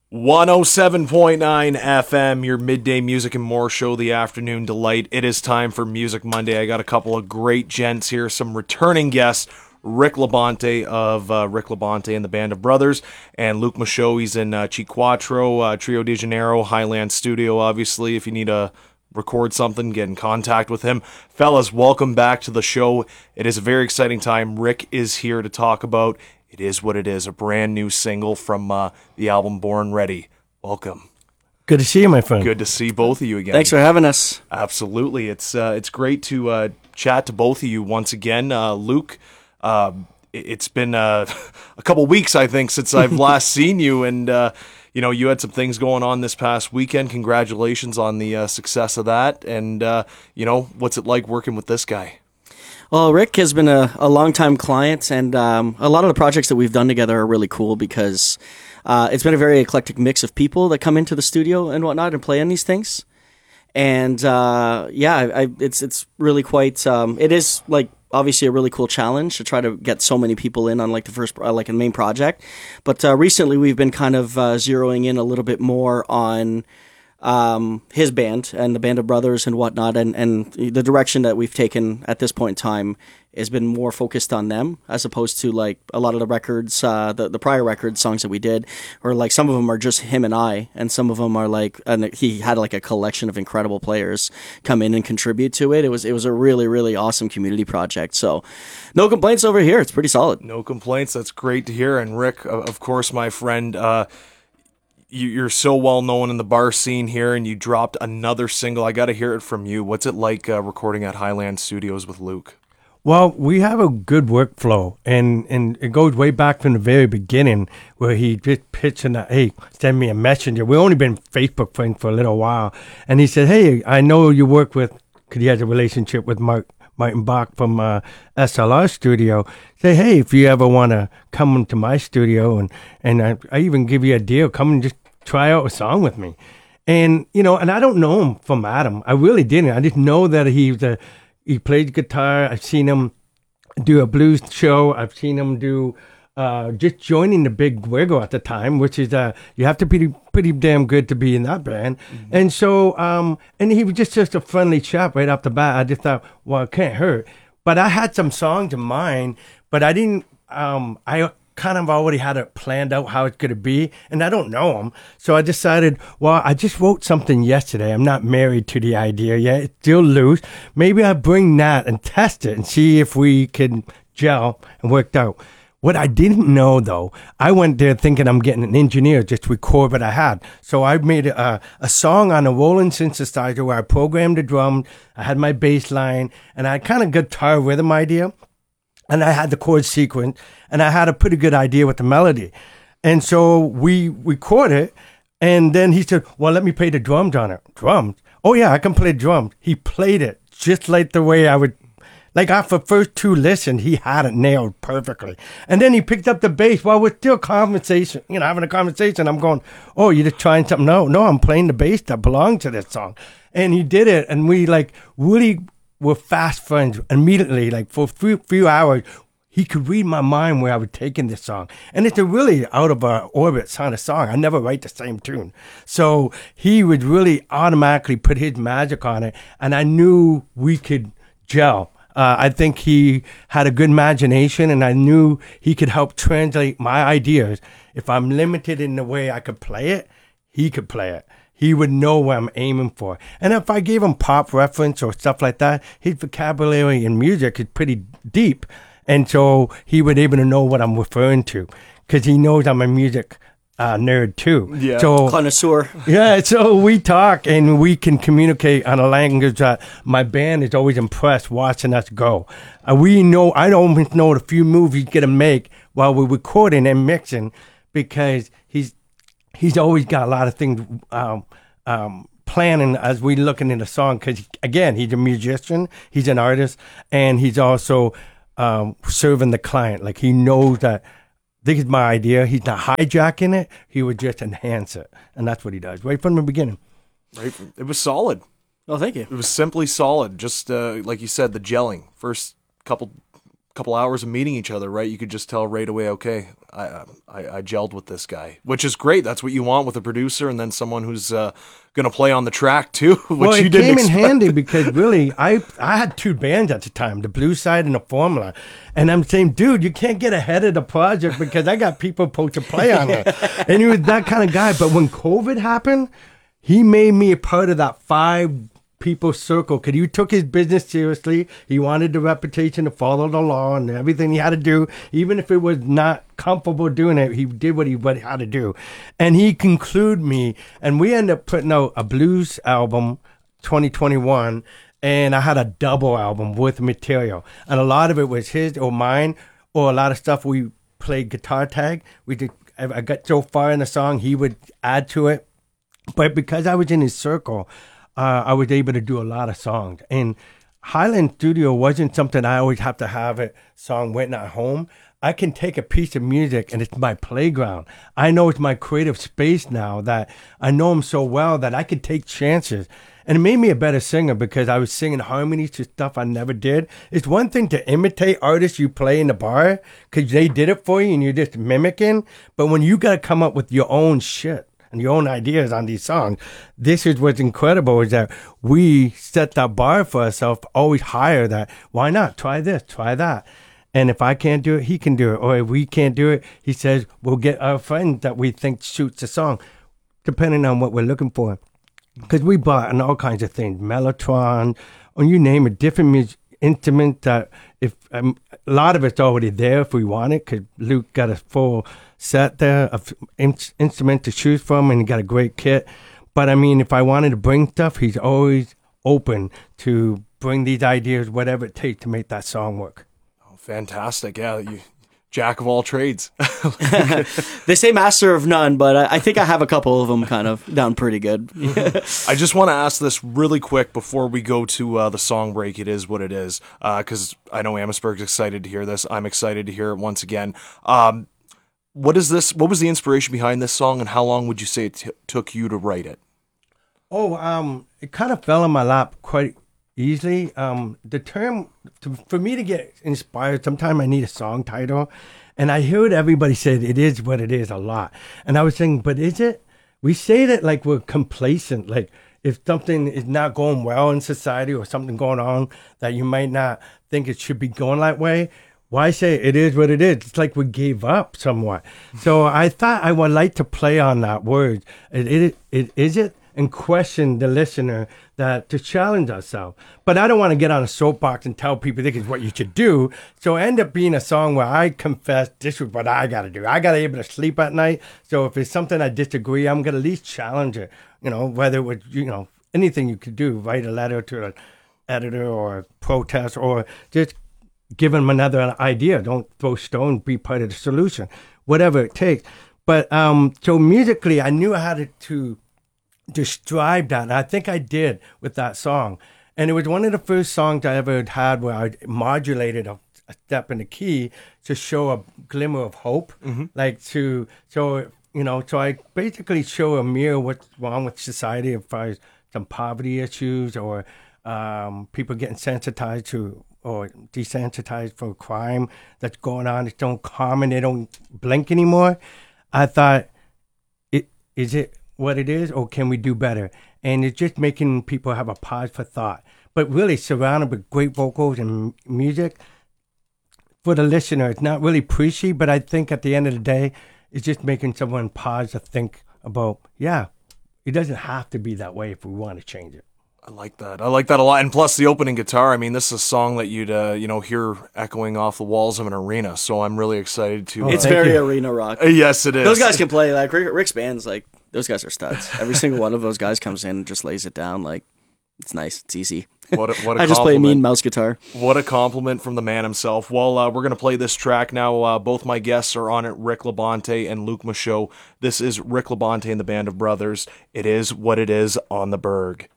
107.9 FM, your midday music and more show, the afternoon delight. It is time for Music Monday. I got a couple of great gents here, some returning guests, Rick Labonte of Rick Labonte and the Band of Brothers, and Luke Michaud. He's in Chiquatro, Trio de Janeiro, Highland Studio, obviously. If you need to record something, get in contact with him. Fellas, welcome back to the show. It is a very exciting time. Rick is here to talk about It Is What It Is, a brand new single from the album Born Ready. Welcome. Good to see you, my friend. Good to see both of you again. Thanks for having us. Absolutely. It's great to chat to both of you once again. Luke, it's been a couple weeks, I think, since I've last seen you, and you had some things going on this past weekend. Congratulations on the success of that, and what's it like working with this guy? Well, Rick has been a longtime client, and a lot of the projects that we've done together are really cool because it's been a very eclectic mix of people that come into the studio and whatnot and play on these things. And it's really quite. It is like obviously a really cool challenge to try to get so many people in on like the first like a main project. But recently we've been kind of zeroing in a little bit more on his band and the Band of Brothers and whatnot, and the direction that we've taken at this point in time has been more focused on them as opposed to like a lot of the records, the prior record songs that we did, or like some of them are just him and I, and some of them are like, and he had like a collection of incredible players come in and contribute to it. It was a really, really awesome community project. So no complaints over here. It's pretty solid. No complaints. That's great to hear. And Rick, of course, my friend, you're so well known in the bar scene here, and you dropped another single. I got to hear it from you. What's it like recording at Highland Studios with Luke? Well, we have a good workflow, and it goes way back from the very beginning where he just pitched and hey, send me a messenger. We've only been Facebook friends for a little while, and he said, hey, I know you work with, because he has a relationship with Martin Bach from SLR Studio. Say, hey, if you ever want to come into my studio, and I even give you a deal, come and just try out a song with me. And, and I don't know him from Adam. I really didn't. I just know that he played guitar. I've seen him do a blues show. I've seen him do just joining the Big Wiggle at the time, which is you have to be pretty damn good to be in that band. Mm-hmm. And so and he was just a friendly chap right off the bat. I just thought, well, it can't hurt. But I had some songs in mind, but I didn't. I kind of already had it planned out how it's going to be, and I don't know him. So I decided, well, I just wrote something yesterday. I'm not married to the idea yet. It's still loose. Maybe I'll bring that and test it and see if we can gel and work out. What I didn't know, though, I went there thinking I'm getting an engineer just to record what I had. So I made a song on a Roland synthesizer where I programmed the drum, I had my bass line, and I had kind of guitar rhythm idea. And I had the chord sequence, and I had a pretty good idea with the melody. And so we recorded it, and then he said, well, let me play the drums on it. Drums? Oh, yeah, I can play drums. He played it just like the way I would. Like after the first two listens, he had it nailed perfectly. And then he picked up the bass while we're still having a conversation. I'm going, oh, you're just trying something? No, I'm playing the bass that belonged to this song. And he did it, and we really were fast friends immediately. Like for a few hours, he could read my mind where I was taking this song. And it's a really out of our orbit kind of song. I never write the same tune. So he would really automatically put his magic on it, and I knew we could gel. I think he had a good imagination, and I knew he could help translate my ideas. If I'm limited in the way I could play it, he could play it. He would know what I'm aiming for. And if I gave him pop reference or stuff like that, his vocabulary in music is pretty deep. And so he would be able to know what I'm referring to, because he knows I'm a music nerd too. Yeah. So, connoisseur. Yeah, so we talk and we can communicate on a language that my band is always impressed watching us go. I almost know the few moves he's going to make while we're recording and mixing, because he's always got a lot of things planning as we looking in the song, because again, he's a musician, he's an artist, and he's also serving the client. Like, he knows that this is my idea. He's not hijacking it. He would just enhance it, and that's what he does right from the beginning. Right, it was solid. Oh, thank you. It was simply solid. Just like you said, the gelling. First couple couple hours of meeting each other, right? You could just tell right away, okay, I gelled with this guy, which is great. That's what you want with a producer, and then someone who's going to play on the track too. Which well, you it didn't came in expect. handy because really, I had two bands at the time, the Blue Side and the Formula, and I'm saying, dude, you can't get ahead of the project because I got people supposed to play on it, and he was that kind of guy. But when COVID happened, he made me a part of that 5 people circle because he took his business seriously. He wanted the reputation to follow the law and everything he had to do, even if it was not comfortable doing it. He did what he had to do, and he concluded me. And we ended up putting out a blues album, 2021, and I had a double album with material, and a lot of it was his or mine, or a lot of stuff we played guitar tag. We did. I got so far in the song, he would add to it, but because I was in his circle, I was able to do a lot of songs. And Highland Studio wasn't something I always have to have a song written at home. I can take a piece of music and it's my playground. I know it's my creative space now that I know him so well that I can take chances. And it made me a better singer because I was singing harmonies to stuff I never did. It's one thing to imitate artists you play in the bar because they did it for you and you're just mimicking. But when you got to come up with your own shit and your own ideas on these songs, this is what's incredible is that we set that bar for ourselves, always higher that, why not? Try this, try that. And if I can't do it, he can do it. Or if we can't do it, he says, we'll get our friend that we think shoots a song, depending on what we're looking for. Because we bought on all kinds of things, Mellotron, or you name it, different instruments that if a lot of it's already there if we want it, because Luke got a full set there of instruments to choose from, and he got a great kit. But I mean, if I wanted to bring stuff, he's always open to bring these ideas, whatever it takes to make that song work. Oh, fantastic. Yeah, you jack of all trades. They say master of none, but I think I have a couple of them kind of down pretty good. I just want to ask this really quick before we go to the song break. It is what it is, because I know Amosburg's excited to hear this. I'm excited to hear it once again. What is this? What was the inspiration behind this song, and how long would you say it took you to write it? It kind of fell in my lap quite easily. The term, for me to get inspired, sometimes I need a song title. And I heard everybody said it is what it is a lot. And I was thinking, but is it? We say that like we're complacent, like if something is not going well in society or something going on that you might not think it should be going that way. Why say it is what it is? It's like we gave up somewhat. So I thought I would like to play on that word. It is it? And question the listener that to challenge ourselves. But I don't want to get on a soapbox and tell people this is what you should do. So it ended up being a song where I confess this is what I got to do. I got to be able to sleep at night. So if it's something I disagree, I'm going to at least challenge it. You know, whether it was, anything you could do, write a letter to an editor or protest or just give them another idea. Don't throw stones, be part of the solution, whatever it takes. But so musically, I knew I had to strive that. And I think I did with that song. And it was one of the first songs I ever had where I modulated a step in the key to show a glimmer of hope. Mm-hmm. So I basically show a mirror what's wrong with society as far as some poverty issues or people getting sensitized to or desensitized for crime that's going on. It's so common, they don't blink anymore. I thought, is it what it is, or can we do better? And it's just making people have a pause for thought. But really surrounded with great vocals and music, for the listener, it's not really preachy, but I think at the end of the day, it's just making someone pause to think about, it doesn't have to be that way if we want to change it. I like that. I like that a lot. And plus the opening guitar, I mean, this is a song that you'd, hear echoing off the walls of an arena. So I'm really excited to... It's very arena rock. Yes, it is. Those guys can play. Like Rick's band's like, those guys are studs. Every single one of those guys comes in and just lays it down. Like, it's nice. It's easy. What a I just play a mean mouse guitar. What a compliment from the man himself. Well, we're going to play this track now. Both my guests are on it, Rick Labonte and Luke Michaud. This is Rick Labonte and the Band of Brothers. It is what it is on the Berg.